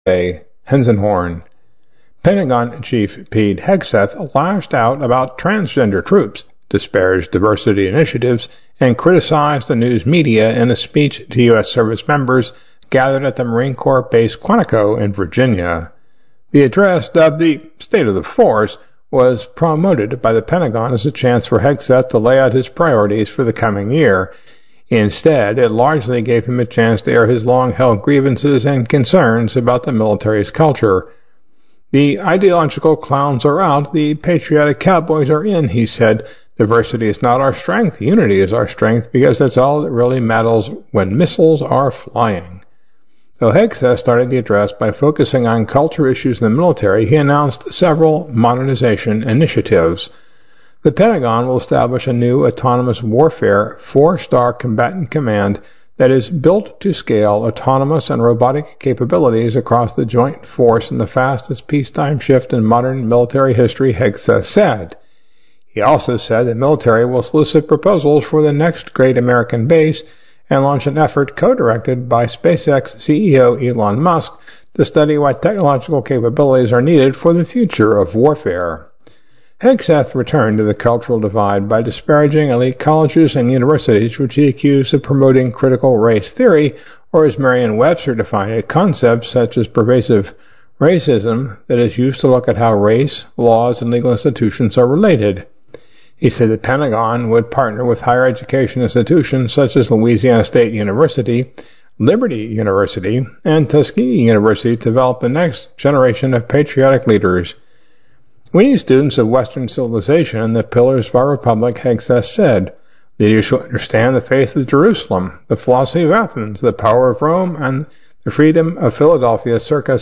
A. Hensenhorn. Pentagon Chief Pete Hegseth lashed out about transgender troops, disparaged diversity initiatives, and criticized the news media in a speech to U.S. service members gathered at the Marine Corps base Quantico in Virginia. The address, dubbed the State of the Force, was promoted by the Pentagon as a chance for Hegseth to lay out his priorities for the coming year. Instead, it largely gave him a chance to air his long-held grievances and concerns about the military's culture. The ideological clowns are out, the patriotic cowboys are in, he said. Diversity is not our strength, unity is our strength, because that's all that really matters when missiles are flying. Though Hegseth started the address by focusing on culture issues in the military, he announced several modernization initiatives. The Pentagon will establish a new autonomous warfare 4-star combatant command that is built to scale autonomous and robotic capabilities across the joint force in the fastest peacetime shift in modern military history, Hegseth said. He also said the military will solicit proposals for the next great American base and launch an effort co-directed by SpaceX CEO Elon Musk to study what technological capabilities are needed for the future of warfare. Hegseth returned to the cultural divide by disparaging elite colleges and universities which he accused of promoting critical race theory, or as Merriam-Webster defined it, concepts such as pervasive racism that is used to look at how race, laws, and legal institutions are related. He said the Pentagon would partner with higher education institutions such as Louisiana State University, Liberty University, and Tuskegee University to develop the next generation of patriotic leaders. We need students of Western civilization and the pillars of our republic, Hegseth said. Leaders should understand the faith of Jerusalem, the philosophy of Athens, the power of Rome, and the freedom of Philadelphia circa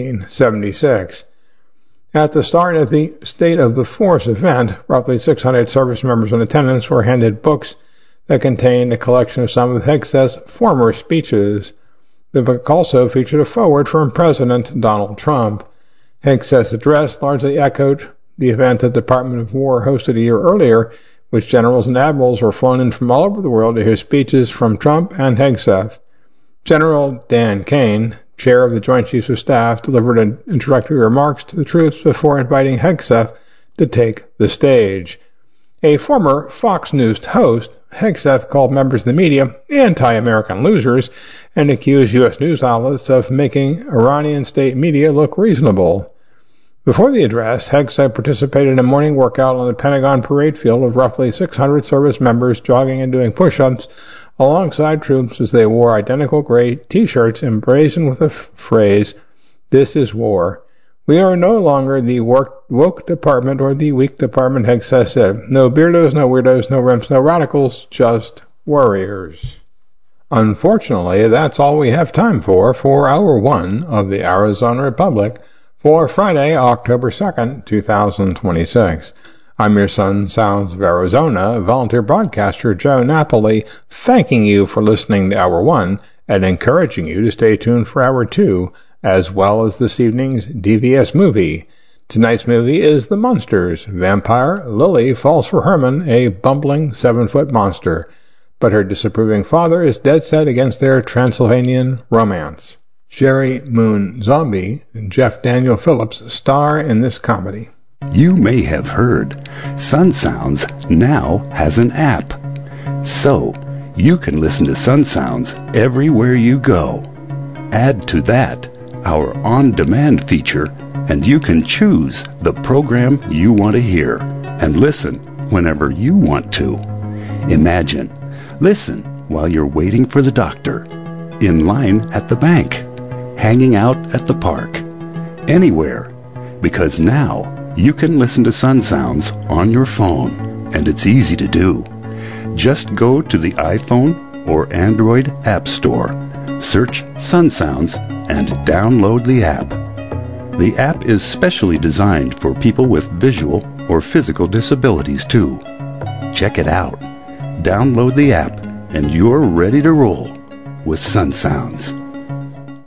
1776. At the start of the State of the Force event, roughly 600 service members in attendance were handed books that contained a collection of some of Hegseth's former speeches. The book also featured a foreword from President Donald Trump. Hegseth's address largely echoed the event the Department of War hosted a year earlier, which generals and admirals were flown in from all over the world to hear speeches from Trump and Hegseth. General Dan Kane, chair of the Joint Chiefs of Staff, delivered introductory remarks to the troops before inviting Hegseth to take the stage. A former Fox News host, Hegseth called members of the media anti-American losers and accused U.S. news outlets of making Iranian state media look reasonable. Before the address, Hegseth participated in a morning workout on the Pentagon parade field with roughly 600 service members jogging and doing push-ups alongside troops as they wore identical gray T-shirts emblazoned with the phrase, "This is war." We are no longer the woke department or the weak department, Hegseth said. No beardos, no weirdos, no wimps, no radicals, just warriors. Unfortunately, that's all we have time for Hour 1 of the Arizona Republic for Friday, October 2nd, 2026. I'm your Sun Sounds of Arizona volunteer broadcaster Joe Napoli, thanking you for listening to Hour 1 and encouraging you to stay tuned for Hour 2, as well as this evening's DVS movie. Tonight's movie is The Munsters. Vampire Lily falls for Herman, a bumbling 7-foot monster, but her disapproving father is dead set against their Transylvanian romance. Sherry Moon Zombie and Jeff Daniel Phillips star in this comedy. You may have heard Sun Sounds now has an app. So, you can listen to Sun Sounds everywhere you go. Add to that our on-demand feature, and you can choose the program you want to hear and listen whenever you want to. Imagine, listen while you're waiting for the doctor, in line at the bank, hanging out at the park, anywhere, because now you can listen to Sun Sounds on your phone, and it's easy to do. Just go to the iPhone or Android App Store, search Sun Sounds, and download the app. The app is specially designed for people with visual or physical disabilities too. Check it out. Download the app, and you're ready to roll with Sun Sounds.